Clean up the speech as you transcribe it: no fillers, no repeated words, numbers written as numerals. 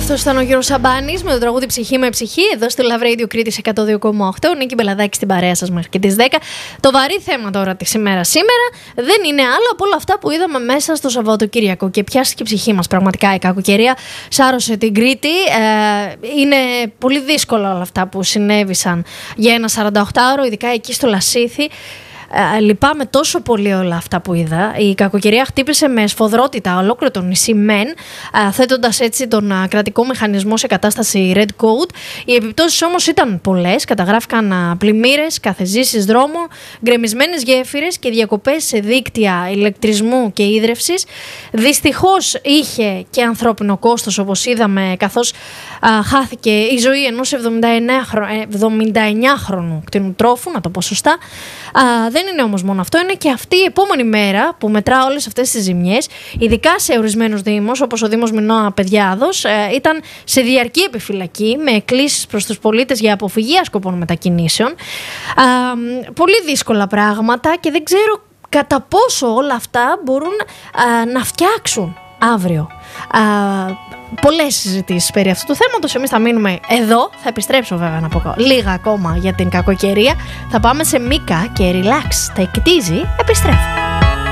Αυτό ήταν ο Γιώργος Σαμπάνης με το τραγούδι Ψυχή με Ψυχή, εδώ στο Love Radio Κρήτης 102,8. Νίκη Μπελαδάκη στην παρέα σας μέχρι και τις 10. Το βαρύ θέμα τώρα της ημέρας σήμερα δεν είναι άλλο από όλα αυτά που είδαμε μέσα στο Σαββατοκύριακο. Και πιάστηκε η ψυχή μας. Πραγματικά η κακοκαιρία σάρωσε την Κρήτη. Είναι πολύ δύσκολα όλα αυτά που συνέβησαν για ένα 48ωρο, ειδικά εκεί στο Λασίθι. Λυπάμαι τόσο πολύ όλα αυτά που είδα. Η κακοκαιρία χτύπησε με σφοδρότητα ολόκληρο το νησί μεν, θέτοντας έτσι τον κρατικό μηχανισμό σε κατάσταση red code. Οι επιπτώσεις όμως ήταν πολλές. Καταγράφηκαν πλημμύρες, καθεζήσεις δρόμων, γκρεμισμένες γέφυρες και διακοπές σε δίκτυα ηλεκτρισμού και ίδρευσης. Δυστυχώς είχε και ανθρώπινο κόστος, όπως είδαμε, καθώς χάθηκε η ζωή ενός 79χρονου κτηνοτρόφου, να το πω σωστά. Δεν είναι όμως μόνο αυτό, είναι και αυτή η επόμενη μέρα που μετρά όλες αυτές τις ζημιές, ειδικά σε ορισμένους δήμους, όπως ο Δήμος Μινώα Παιδιάδος, ήταν σε διαρκή επιφυλακή με εκκλήσεις προς τους πολίτες για αποφυγή άσκοπων μετακινήσεων. Πολύ δύσκολα πράγματα και δεν ξέρω κατά πόσο όλα αυτά μπορούν να φτιάξουν αύριο. Πολλές συζητήσεις περί αυτού του θέματος. Εμείς θα μείνουμε εδώ. Θα επιστρέψω βέβαια να πω λίγα ακόμα για την κακοκαιρία. Θα πάμε σε Μίκα και Relax. Take it easy. Επιστρέφω.